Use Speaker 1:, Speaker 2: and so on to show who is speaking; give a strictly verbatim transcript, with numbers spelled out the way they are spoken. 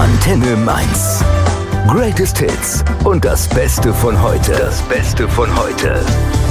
Speaker 1: Antenne Mainz. Greatest Hits und das Beste von heute. Das Beste von heute.